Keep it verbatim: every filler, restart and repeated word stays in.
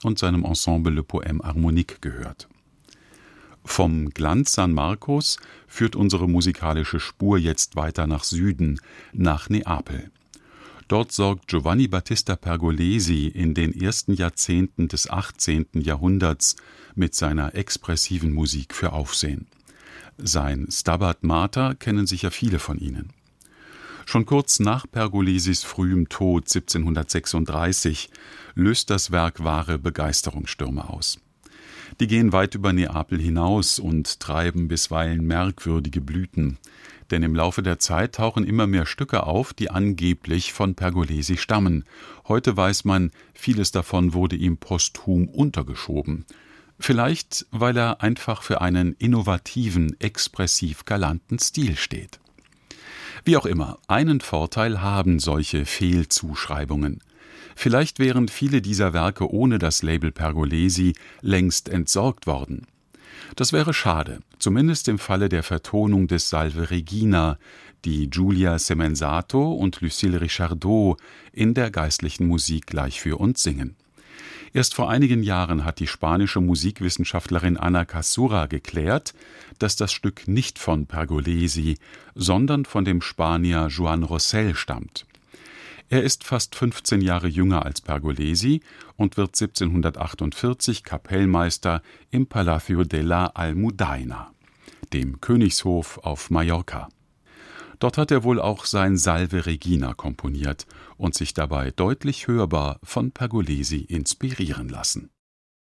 und seinem Ensemble Le Poème Harmonique gehört. Vom Glanz San Marcos führt unsere musikalische Spur jetzt weiter nach Süden, nach Neapel. Dort sorgt Giovanni Battista Pergolesi in den ersten Jahrzehnten des achtzehnten Jahrhunderts mit seiner expressiven Musik für Aufsehen. Sein Stabat Mater kennen sicher viele von Ihnen. Schon kurz nach Pergolesis frühem Tod siebzehnhundertsechsunddreißig löst das Werk wahre Begeisterungsstürme aus. Die gehen weit über Neapel hinaus und treiben bisweilen merkwürdige Blüten. Denn im Laufe der Zeit tauchen immer mehr Stücke auf, die angeblich von Pergolesi stammen. Heute weiß man, vieles davon wurde ihm posthum untergeschoben. Vielleicht, weil er einfach für einen innovativen, expressiv galanten Stil steht. Wie auch immer, einen Vorteil haben solche Fehlzuschreibungen. Vielleicht wären viele dieser Werke ohne das Label Pergolesi längst entsorgt worden. Das wäre schade, zumindest im Falle der Vertonung des Salve Regina, die Giulia Semenzato und Lucille Richardot in der geistlichen Musik gleich für uns singen. Erst vor einigen Jahren hat die spanische Musikwissenschaftlerin Ana Casura geklärt, dass das Stück nicht von Pergolesi, sondern von dem Spanier Joan Rosell stammt. Er ist fast fünfzehn Jahre jünger als Pergolesi und wird siebzehnhundertachtundvierzig Kapellmeister im Palacio de la Almudaina, dem Königshof auf Mallorca. Dort hat er wohl auch sein Salve Regina komponiert und sich dabei deutlich hörbar von Pergolesi inspirieren lassen.